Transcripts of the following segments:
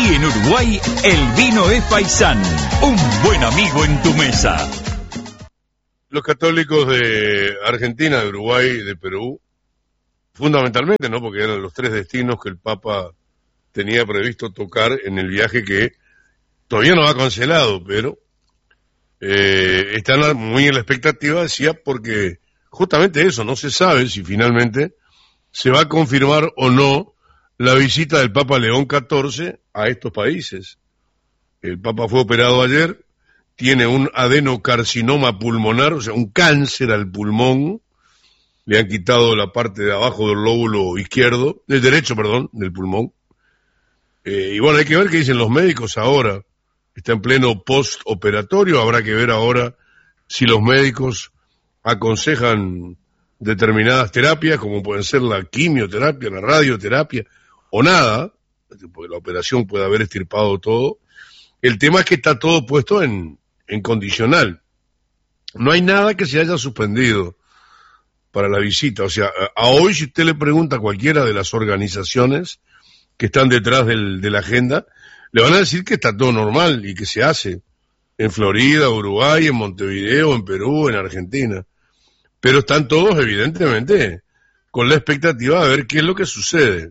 Aquí en Uruguay, el vino es Paisán, un buen amigo en tu mesa. Los católicos de Argentina, de Uruguay, de Perú, fundamentalmente, ¿no? Porque eran los tres destinos que el Papa tenía previsto tocar en el viaje que todavía no ha cancelado, pero están muy en la expectativa, decía, porque justamente eso, no se sabe si finalmente se va a confirmar o no la visita del Papa León XIV a estos países. El Papa fue operado ayer, tiene un adenocarcinoma pulmonar, o sea, un cáncer al pulmón, le han quitado la parte de abajo del lóbulo izquierdo, del derecho, perdón, del pulmón. Y bueno, hay que ver qué dicen los médicos ahora. Está en pleno postoperatorio, habrá que ver ahora si los médicos aconsejan determinadas terapias, como pueden ser la quimioterapia, la radioterapia, o nada, porque la operación puede haber extirpado todo. El tema es que está todo puesto en condicional. No hay nada que se haya suspendido para la visita. O sea, a hoy, si usted le pregunta a cualquiera de las organizaciones que están detrás de la agenda, le van a decir que está todo normal y que se hace en Florida, Uruguay, en Montevideo, en Perú, en Argentina. Pero están todos, evidentemente, con la expectativa de ver qué es lo que sucede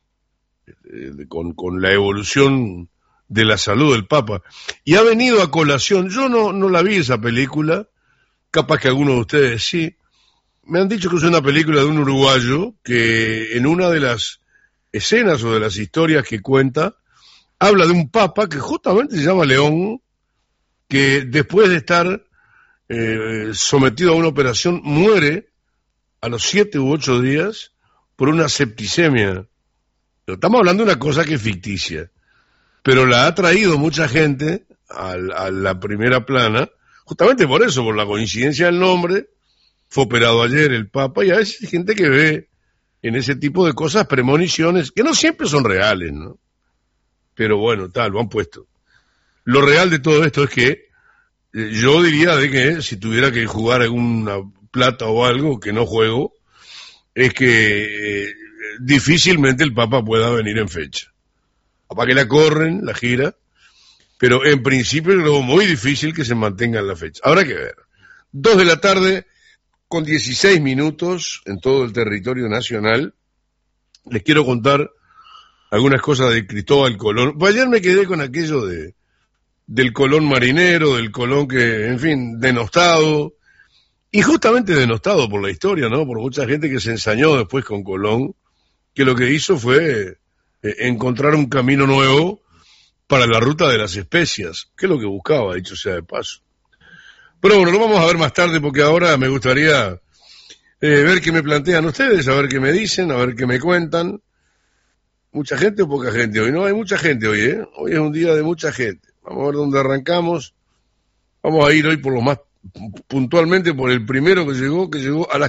con la evolución de la salud del Papa. Y ha venido a colación, yo no la vi esa película, capaz que algunos de ustedes sí, me han dicho que es una película de un uruguayo que en una de las escenas o de las historias que cuenta, habla de un Papa que justamente se llama León, que después de estar sometido a una operación muere a los 7 u 8 días por una septicemia. Estamos hablando de una cosa que es ficticia, pero la ha traído mucha gente a la primera plana, justamente por eso, por la coincidencia del nombre. Fue operado ayer el Papa, y a veces hay gente que ve en ese tipo de cosas premoniciones, que no siempre son reales, ¿no? Pero bueno, lo han puesto. Lo real de todo esto es que yo diría de que si tuviera que jugar alguna plata o algo, que no juego, es que difícilmente el Papa pueda venir en fecha. Capaz que la corren, la gira, pero en principio es algo muy difícil que se mantenga en la fecha. Habrá que ver. 2 de la tarde, con 16 minutos en todo el territorio nacional. Les quiero contar algunas cosas de Cristóbal Colón. Pues ayer me quedé con aquello del Colón marinero, del Colón que, en fin, denostado, y justamente denostado por la historia, ¿no? Por mucha gente que se ensañó después con Colón, que lo que hizo fue encontrar un camino nuevo para la ruta de las especias, que es lo que buscaba, dicho sea de paso. Pero bueno, lo vamos a ver más tarde, porque ahora me gustaría ver qué me plantean ustedes, a ver qué me dicen, a ver qué me cuentan. ¿Mucha gente o poca gente hoy? No, hay mucha gente hoy, ¿eh? Hoy es un día de mucha gente. Vamos a ver dónde arrancamos. Vamos a ir hoy por lo más puntualmente por el primero que llegó a las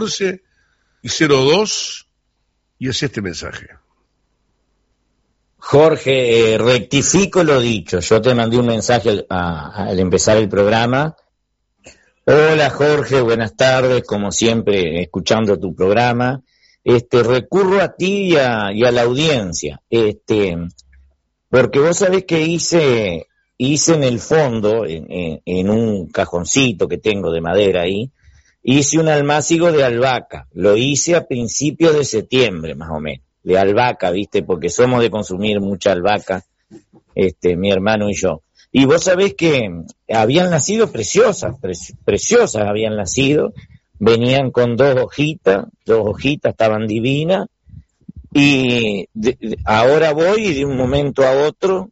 14:02, y es este mensaje. Jorge, rectifico lo dicho. Yo te mandé un mensaje al empezar el programa. Hola Jorge, buenas tardes, como siempre, escuchando tu programa. Recurro a ti y a la audiencia, porque vos sabés que hice en el fondo, en un cajoncito que tengo de madera ahí, hice un almácigo de albahaca. Lo hice a principios de septiembre, más o menos, de albahaca, ¿viste? Porque somos de consumir mucha albahaca, mi hermano y yo. Y vos sabés que habían nacido preciosas habían nacido, venían con dos hojitas, estaban divinas, y ahora voy y de un momento a otro,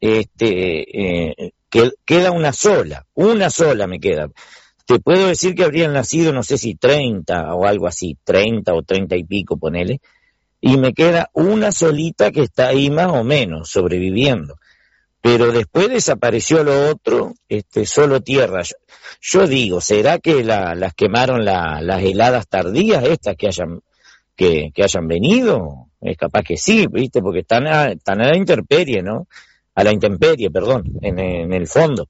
queda una sola me queda. Te puedo decir que habrían nacido, no sé si 30 o algo así, 30 o 30 y pico, ponele, y me queda una solita que está ahí más o menos sobreviviendo. Pero después desapareció lo otro, solo tierra. Yo digo, ¿será que las quemaron las heladas tardías estas que hayan venido? Es capaz que sí, ¿viste? Porque están a la intemperie, ¿no? A la intemperie, perdón, en el fondo.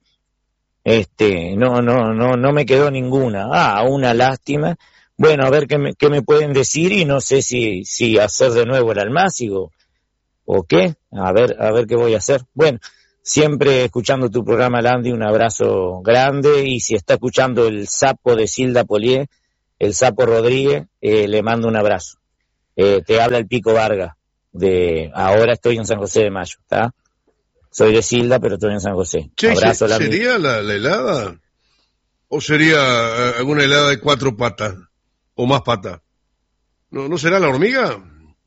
No me quedó ninguna. Una lástima. Bueno, a ver qué me pueden decir, y no sé si hacer de nuevo el almácigo. ¿O qué? A ver qué voy a hacer. Bueno, siempre escuchando tu programa, Landy, un abrazo grande, y si está escuchando el sapo de Silda Polié, el sapo Rodríguez, le mando un abrazo. Te habla el Pico Vargas, ahora estoy en San José de Mayo, ¿está? Soy de Silda, pero estoy en San José. Che, Abrazo, Landy. ¿sería la helada? ¿O sería alguna helada de 4 patas? ¿O más patas? ¿No será la hormiga?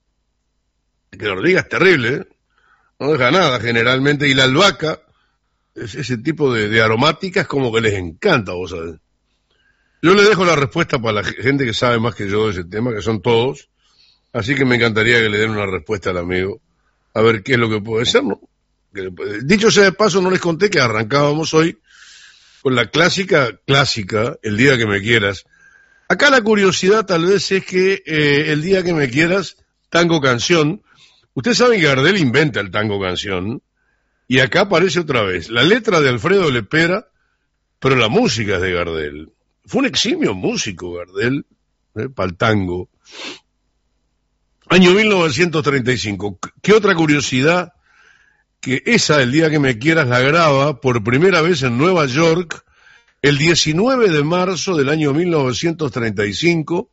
Que la hormiga es terrible, ¿eh? No deja nada generalmente, y la albahaca, ese tipo de aromáticas como que les encanta, vos sabés. Yo le dejo la respuesta para la gente que sabe más que yo de ese tema, que son todos, así que me encantaría que le den una respuesta al amigo, a ver qué es lo que puede ser, ¿no? Dicho sea de paso, no les conté que arrancábamos hoy con la clásica, El día que me quieras. Acá la curiosidad tal vez es que El día que me quieras, tango canción. Ustedes saben que Gardel inventa el tango canción, y acá aparece otra vez la letra de Alfredo Lepera, pero la música es de Gardel. Fue un eximio músico Gardel, para el tango. Año 1935. ¿Qué otra curiosidad? Que esa, El día que me quieras, la graba por primera vez en Nueva York el 19 de marzo del año 1935,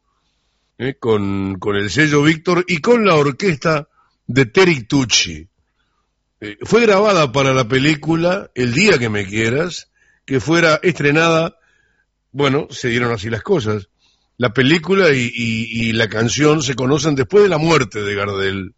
con el sello Víctor y con la orquesta de Terry Tucci. Fue grabada para la película El día que me quieras, que fuera estrenada, bueno, se dieron así las cosas. La película y la canción se conocen después de la muerte de Gardel,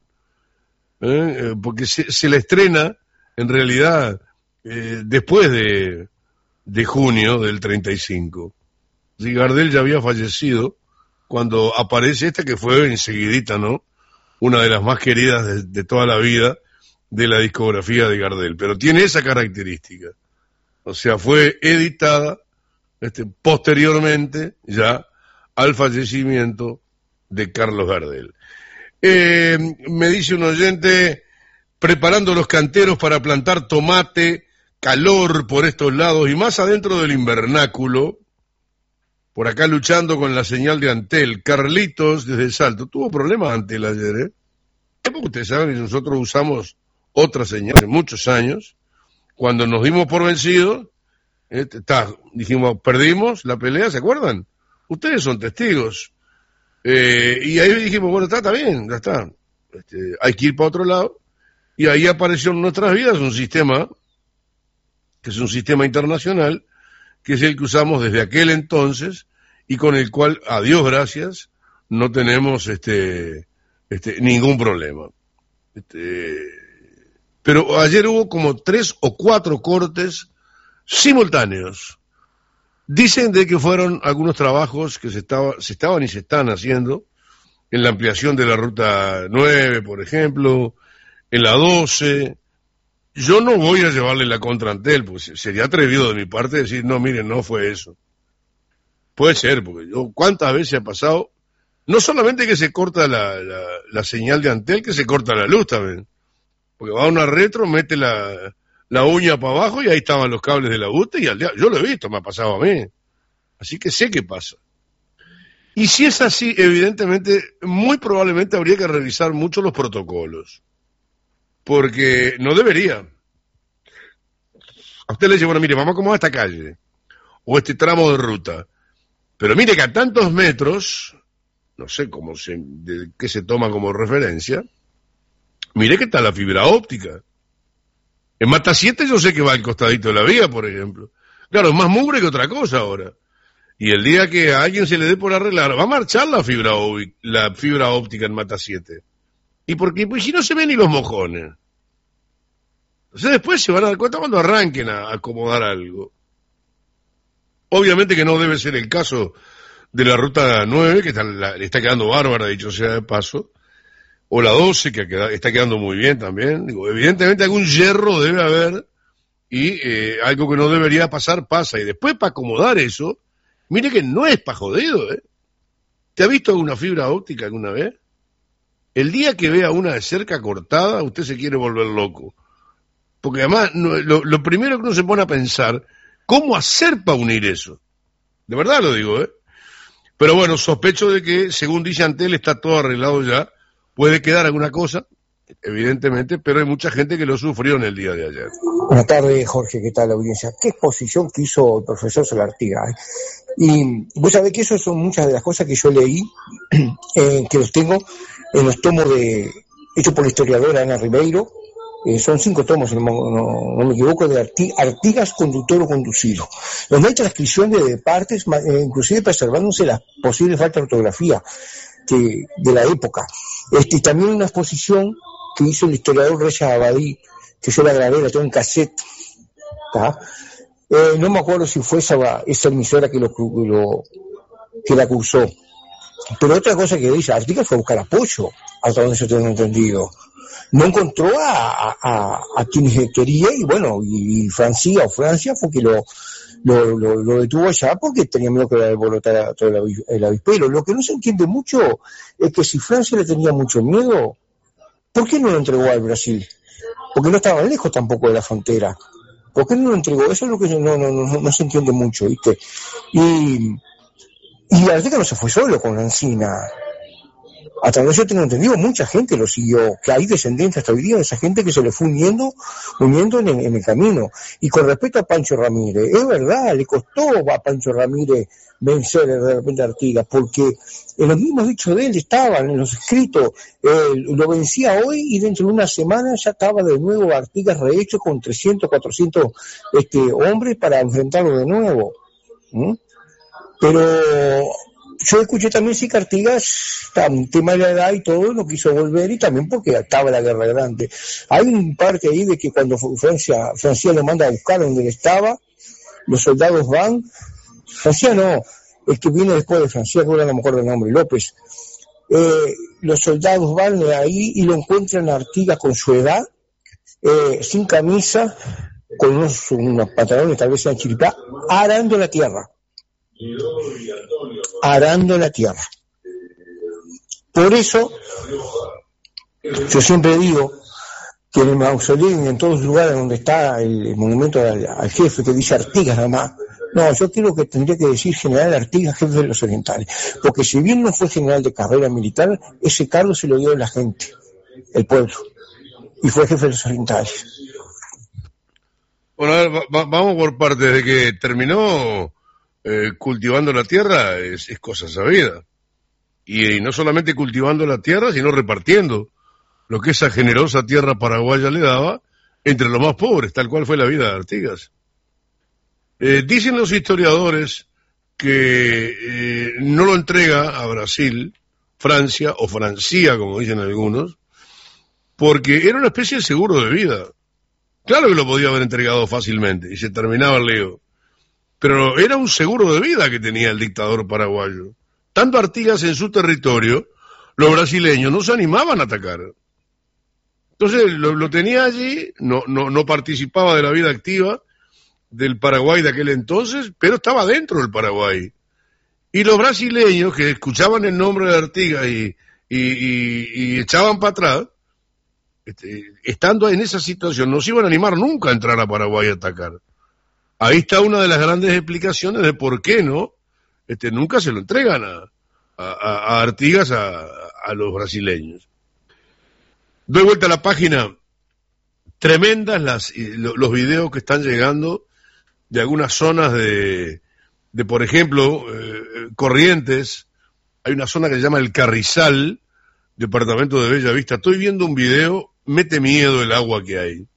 porque se la estrena, en realidad, después de junio del 35. Sí, Gardel ya había fallecido cuando aparece esta que fue enseguidita, ¿no? Una de las más queridas de toda la vida de la discografía de Gardel, pero tiene esa característica. O sea, fue editada posteriormente ya al fallecimiento de Carlos Gardel. Me dice un oyente, preparando los canteros para plantar tomate, calor por estos lados y más adentro del invernáculo, por acá luchando con la señal de Antel. Carlitos desde Salto. Tuvo problemas Antel ayer, ¿eh? Porque ustedes saben que nosotros usamos otra señal hace muchos años. Cuando nos dimos por vencidos, dijimos, perdimos la pelea, ¿se acuerdan? Ustedes son testigos. Y ahí dijimos, bueno, está bien, ya está. Hay que ir para otro lado. Y ahí apareció en nuestras vidas un sistema, que es un sistema internacional, que es el que usamos desde aquel entonces y con el cual, a Dios gracias, no tenemos ningún problema. Pero ayer hubo como 3 o 4 cortes simultáneos. Dicen de que fueron algunos trabajos que se estaban y se están haciendo en la ampliación de la ruta 9, por ejemplo, en la 12. Yo no voy a llevarle la contra a Antel, pues sería atrevido de mi parte decir, no, miren, no fue eso. Puede ser, porque yo, ¿cuántas veces ha pasado? No solamente que se corta la señal de Antel, que se corta la luz también. Porque va a una retro, mete la uña para abajo y ahí estaban los cables de la UTE y yo lo he visto, me ha pasado a mí. Así que sé qué pasa. Y si es así, evidentemente, muy probablemente habría que revisar mucho los protocolos. Porque no debería. A usted le dice, bueno, mire, vamos como a esta calle, o este tramo de ruta. Pero mire que a tantos metros, no sé de qué se toma como referencia, mire que está la fibra óptica. En Mata 7 yo sé que va al costadito de la vía, por ejemplo. Claro, es más mugre que otra cosa ahora. Y el día que a alguien se le dé por arreglar, va a marchar la fibra óptica en Mata 7. ¿Y por qué? Pues si no se ven ni los mojones. Entonces después se van a dar cuenta cuando arranquen a acomodar algo. Obviamente que no debe ser el caso de la ruta 9, que le está quedando bárbara, dicho sea de paso, o la 12, que está quedando muy bien también. Digo, evidentemente algún hierro debe haber, y algo que no debería pasar, pasa. Y después, para acomodar eso, mire que no es para jodido, ¿eh? ¿Te ha visto alguna fibra óptica alguna vez? El día que vea una de cerca cortada, usted se quiere volver loco. Porque además, lo primero que uno se pone a pensar, ¿cómo hacer para unir eso? De verdad lo digo, ¿eh? Pero bueno, sospecho de que, según dice Antel, está todo arreglado ya. Puede quedar alguna cosa, evidentemente, pero hay mucha gente que lo sufrió en el día de ayer. Buenas tardes, Jorge, ¿qué tal la audiencia? Qué exposición que hizo el profesor Solartiga, ¿eh? Y vos sabés que eso son muchas de las cosas que yo leí, que los tengo en los tomos hechos por la historiadora Ana Ribeiro. Son 5 tomos, si no me equivoco, de Artigas, conductor o conducido. Donde hay transcripciones de partes, inclusive preservándose las posibles faltas de ortografía de la época. Y también una exposición que hizo el historiador Reyes Abadí, que yo la grabé, la tengo en cassette. No me acuerdo si fue esa emisora que la cursó. Pero otra cosa que dice, Artigas fue a buscar apoyo, hasta donde yo tengo entendido. No encontró a quienes quería, y bueno, y Francia fue que lo detuvo allá porque tenía miedo que alborotara todo el avispero. Lo que no se entiende mucho es que si Francia le tenía mucho miedo, ¿por qué no lo entregó al Brasil? Porque no estaba lejos tampoco de la frontera. ¿Por qué no lo entregó? Eso es lo que no se entiende mucho, ¿viste? Y Artigas no se fue solo con Lancina. Hasta donde yo tengo entendido, mucha gente lo siguió, que hay descendientes hasta hoy día de esa gente que se le fue uniendo en el camino. Y con respecto a Pancho Ramírez, es verdad, le costó a Pancho Ramírez vencer de repente a Artigas, porque en los mismos dichos de él estaban, en los escritos, lo vencía hoy y dentro de una semana ya estaba de nuevo Artigas rehecho con 300, 400 hombres para enfrentarlo de nuevo. Pero yo escuché también que Artigas, un tema de la edad y todo, no quiso volver, y también porque estaba la guerra grande. Hay un parte ahí de que cuando Francia lo manda a buscar donde él estaba, los soldados van, Francia no, el que viene después de Francia, ahora no me acuerdo el nombre, López, los soldados van ahí y lo encuentran a Artigas con su edad, sin camisa, con unos pantalones tal vez sean chiripá, arando la tierra. Por eso yo siempre digo que en el mausoleo y en todos los lugares donde está el monumento al jefe que dice Artigas nada más, no, yo creo que tendría que decir general Artigas, jefe de los orientales, porque si bien no fue general de carrera militar, ese cargo se lo dio la gente, el pueblo, y fue jefe de los orientales. Bueno, a ver, vamos por partes. Desde que terminó cultivando la tierra es cosa sabida, y no solamente cultivando la tierra, sino repartiendo lo que esa generosa tierra paraguaya le daba entre los más pobres, tal cual fue la vida de Artigas. Dicen los historiadores que no lo entrega a Brasil, Francia o Francia, como dicen algunos, porque era una especie de seguro de vida. Claro que lo podía haber entregado fácilmente y se terminaba el lío, pero era un seguro de vida que tenía el dictador paraguayo. Tanto Artigas en su territorio, los brasileños no se animaban a atacar. Entonces lo tenía allí, no participaba de la vida activa del Paraguay de aquel entonces, pero estaba dentro del Paraguay. Y los brasileños que escuchaban el nombre de Artigas y echaban para atrás, estando en esa situación, no se iban a animar nunca a entrar a Paraguay a atacar. Ahí está una de las grandes explicaciones de por qué nunca se lo entregan a Artigas a los brasileños. Doy vuelta a la página. Tremendas los videos que están llegando de algunas zonas de por ejemplo, Corrientes. Hay una zona que se llama El Carrizal, departamento de Bella Vista. Estoy viendo un video, mete miedo el agua que hay.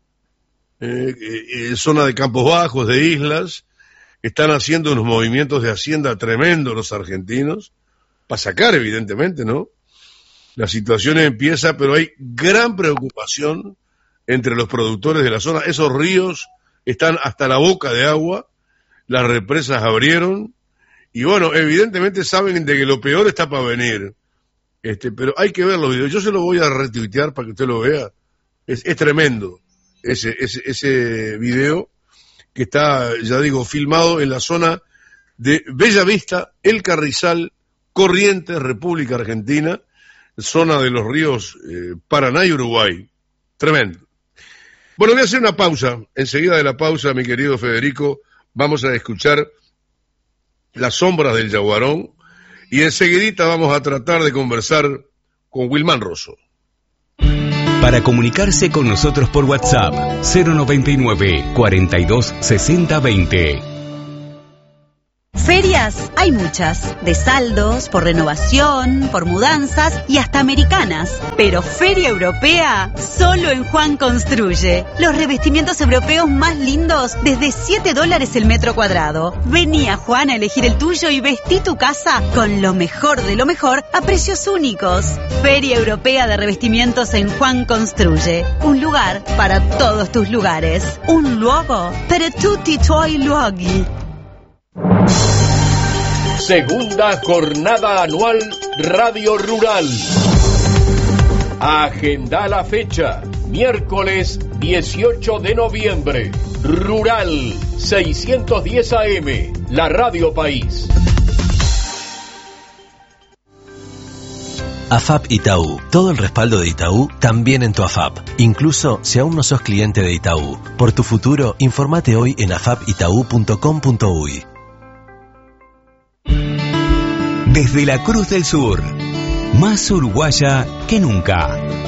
Zona de Campos Bajos, de islas, están haciendo unos movimientos de hacienda tremendos los argentinos, para sacar evidentemente, ¿no? La situación empieza, pero hay gran preocupación entre los productores de la zona. Esos ríos están hasta la boca de agua, las represas abrieron, y bueno, evidentemente saben de que lo peor está para venir. Pero hay que ver los videos. Yo se lo voy a retuitear para que usted lo vea. Es tremendo ese video que está, ya digo, filmado en la zona de Bella Vista, El Carrizal, Corrientes, República Argentina, zona de los ríos Paraná y Uruguay. Tremendo. Bueno, voy a hacer una pausa. Enseguida de la pausa, mi querido Federico, vamos a escuchar Las sombras del Yaguarón, y enseguidita vamos a tratar de conversar con Wilmán Rosso. Para comunicarse con nosotros por WhatsApp, 099 42 60 20. Ferias hay muchas, de saldos, por renovación, por mudanzas y hasta americanas. Pero Feria Europea, solo en Juan Construye. Los revestimientos europeos más lindos desde $7 el metro cuadrado. Vení a Juan a elegir el tuyo y vestí tu casa con lo mejor de lo mejor a precios únicos. Feria Europea de Revestimientos en Juan Construye. Un lugar para todos tus lugares. Un luogo per tutti i tuoi luoghi. Segunda jornada anual Radio Rural. Agenda la fecha. Miércoles 18 de noviembre. Rural 610 AM. La Radio País. AFAP Itaú. Todo el respaldo de Itaú también en tu AFAP. Incluso si aún no sos cliente de Itaú. Por tu futuro, informate hoy en afapitau.com.uy. Desde la Cruz del Sur, más uruguaya que nunca.